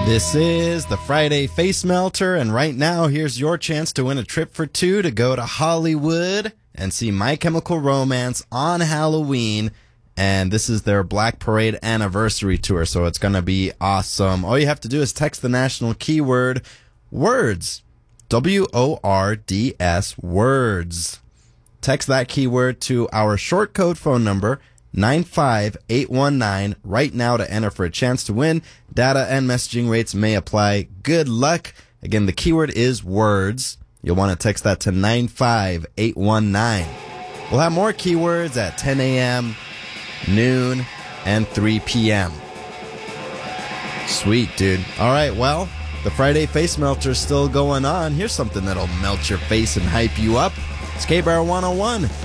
This is the Friday Face Melter, and right now, here's your chance to win a trip for two to go to Hollywood and see My Chemical Romance on Halloween. And this is their Black Parade anniversary tour, so it's going to be awesome. All you have to do is text the national keyword WORDS. WORDS, words. Text that keyword to our short code phone number, 95819, right now to enter for a chance to win. Data and messaging rates may apply. Good luck. Again, the keyword is words. You'll want to text that to 95819. We'll have more keywords at 10 a.m., noon, and 3 p.m. Sweet, dude. All right, well, the Friday Face Melter is still going on. Here's something that'll melt your face and hype you up. It's K-Bar 101.